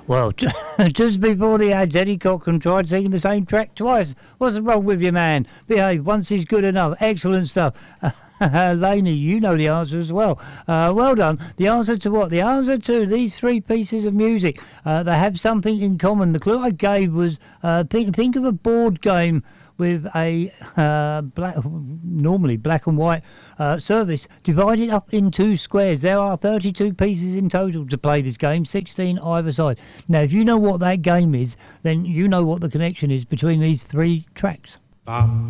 Well, just before the ads, Eddie Cochran tried singing the same track twice. What's wrong with you, man? Behave. Once is good enough. Excellent stuff. Laney, you know the answer as well. Well done. The answer to what? The answer to these three pieces of music. They have something in common. The clue I gave was think of a board game with a normally black and white surface divided up in two squares. There are 32 pieces in total to play this game, 16 either side. Now, if you know what that game is, then you know what the connection is between these three tracks.